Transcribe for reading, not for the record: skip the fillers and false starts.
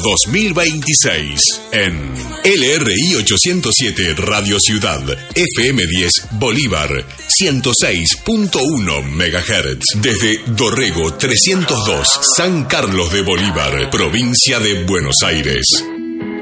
2026 en LRI 807 Radio Ciudad, FM 10 Bolívar, 106.1 MHz, desde Dorrego 302, San Carlos de Bolívar, provincia de Buenos Aires.